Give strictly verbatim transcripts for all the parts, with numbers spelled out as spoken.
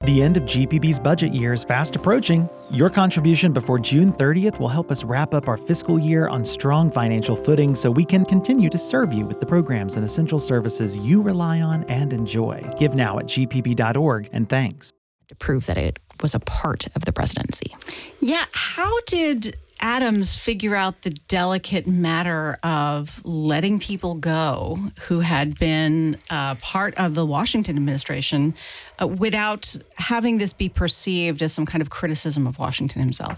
The end of G P B's budget year is fast approaching. Your contribution before June thirtieth will help us wrap up our fiscal year on strong financial footing so we can continue to serve you with the programs and essential services you rely on and enjoy. Give now at g p b dot org, and thanks. To prove that it was a part of the presidency. Yeah, how did Adams figure out the delicate matter of letting people go who had been uh, part of the Washington administration uh, without having this be perceived as some kind of criticism of Washington himself?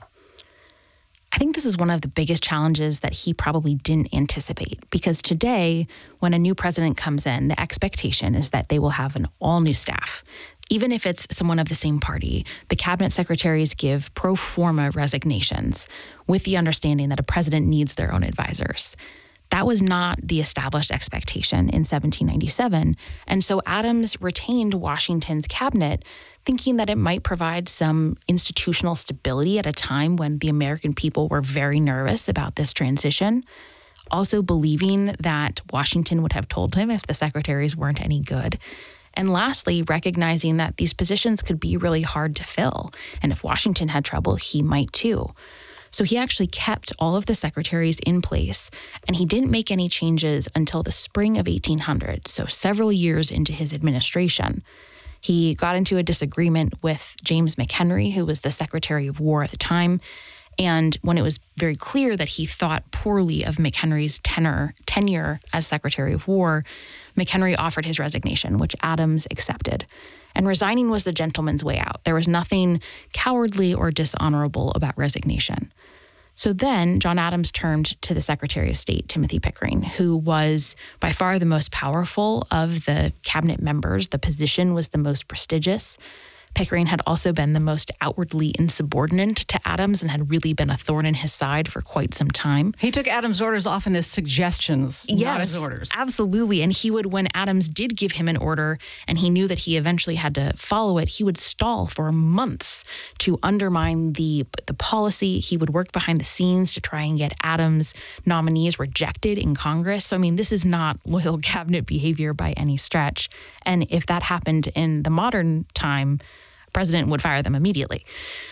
I think this is one of the biggest challenges that he probably didn't anticipate, because today, when a new president comes in, the expectation is that they will have an all-new staff. Even if it's someone of the same party, the cabinet secretaries give pro forma resignations with the understanding that a president needs their own advisors. That was not the established expectation in seventeen ninety-seven, and so Adams retained Washington's cabinet thinking that it might provide some institutional stability at a time when the American people were very nervous about this transition, also believing that Washington would have told him if the secretaries weren't any good. And lastly, recognizing that these positions could be really hard to fill, and if Washington had trouble, he might too. So he actually kept all of the secretaries in place, and he didn't make any changes until the spring of eighteen hundred, so several years into his administration. He got into a disagreement with James McHenry, who was the Secretary of War at the time, and when it was very clear that he thought poorly of McHenry's tenor, tenure as Secretary of War, McHenry offered his resignation, which Adams accepted. And resigning was the gentleman's way out. There was nothing cowardly or dishonorable about resignation. So then John Adams turned to the Secretary of State, Timothy Pickering, who was by far the most powerful of the cabinet members. The position was the most prestigious. Pickering had also been the most outwardly insubordinate to Adams and had really been a thorn in his side for quite some time. He took Adams' orders often as suggestions, yes, not as orders. Absolutely. And he would, when Adams did give him an order and he knew that he eventually had to follow it, he would stall for months to undermine the, the policy. He would work behind the scenes to try and get Adams' nominees rejected in Congress. So, I mean, this is not loyal cabinet behavior by any stretch. And if that happened in the modern time, president would fire them immediately.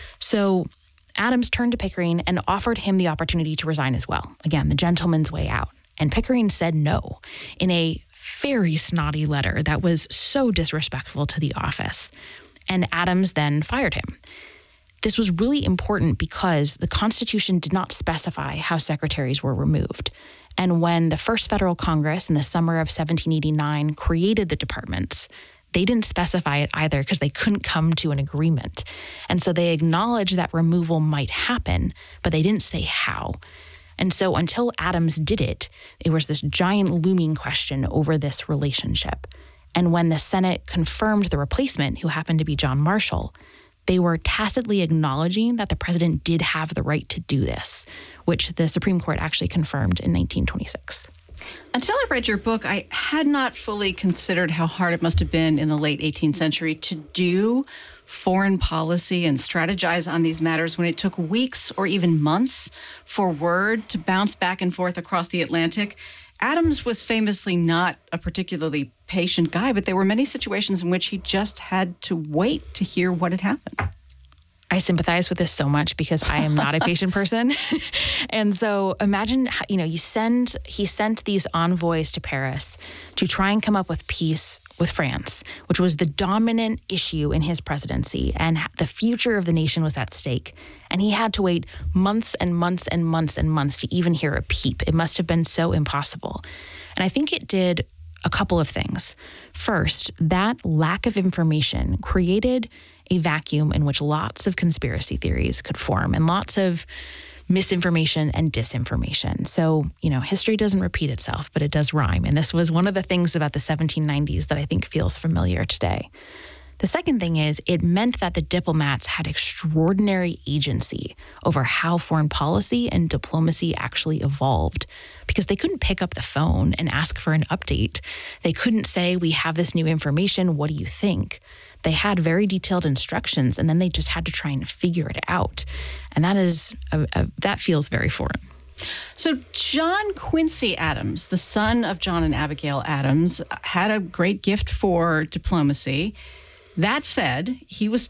So Adams turned to Pickering and offered him the opportunity to resign as well. Again, the gentleman's way out. And Pickering said no in a very snotty letter that was so disrespectful to the office. And Adams then fired him. This was really important because the Constitution did not specify how secretaries were removed. And when the first federal Congress in the summer of seventeen eighty-nine created the departments, they didn't specify it either because they couldn't come to an agreement. And so they acknowledged that removal might happen, but they didn't say how. And so until Adams did it, there was this giant looming question over this relationship. And when the Senate confirmed the replacement, who happened to be John Marshall, they were tacitly acknowledging that the president did have the right to do this, which the Supreme Court actually confirmed in nineteen twenty-six. Until I read your book, I had not fully considered how hard it must have been in the late eighteenth century to do foreign policy and strategize on these matters when it took weeks or even months for word to bounce back and forth across the Atlantic. Adams was famously not a particularly patient guy, but there were many situations in which he just had to wait to hear what had happened. I sympathize with this so much because I am not a patient person. And so imagine, how, you know, you send, he sent these envoys to Paris to try and come up with peace with France, which was the dominant issue in his presidency. And the future of the nation was at stake. And he had to wait months and months and months and months to even hear a peep. It must have been so impossible. And I think it did a couple of things. First, that lack of information created a vacuum in which lots of conspiracy theories could form and lots of misinformation and disinformation. So, you know, history doesn't repeat itself, but it does rhyme. And this was one of the things about the seventeen nineties that I think feels familiar today. The second thing is it meant that the diplomats had extraordinary agency over how foreign policy and diplomacy actually evolved because they couldn't pick up the phone and ask for an update. They couldn't say, we have this new information, what do you think? They had very detailed instructions and then they just had to try and figure it out. And that is, a, a, that feels very foreign. So John Quincy Adams, the son of John and Abigail Adams, had a great gift for diplomacy. That said, he was